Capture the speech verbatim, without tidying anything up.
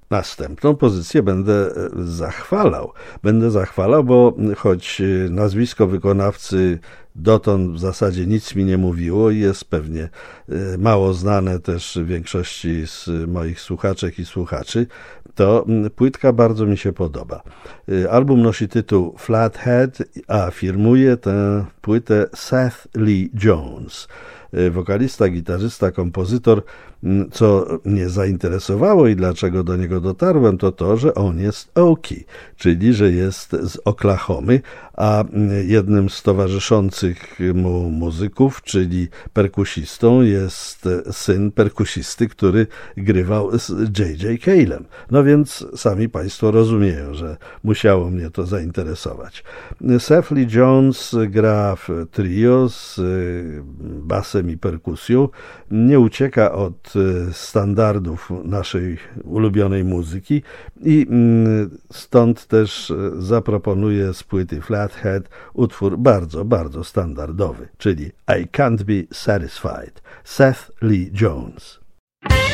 Następną pozycję będę zachwalał. Będę zachwalał, bo choć nazwisko wykonawcy dotąd w zasadzie nic mi nie mówiło i jest pewnie mało znane też większości z moich słuchaczek i słuchaczy, to płytka bardzo mi się podoba. Album nosi tytuł Flathead, a firmuje tę płytę Seth Lee Jones. Wokalista, gitarzysta, kompozytor. Co mnie zainteresowało i dlaczego do niego dotarłem, to to, że on jest Okie, czyli że jest z Oklahomy, a jednym z towarzyszących mu muzyków, czyli perkusistą, jest syn perkusisty, który grywał z J J Cale'em. No więc sami Państwo rozumieją, że musiało mnie to zainteresować. Seth Lee Jones gra w trio z basem i perkusją, nie ucieka od standardów naszej ulubionej muzyki i stąd też zaproponuję z płyty Flathead utwór bardzo, bardzo standardowy, czyli I Can't Be Satisfied, Seth Lee Jones.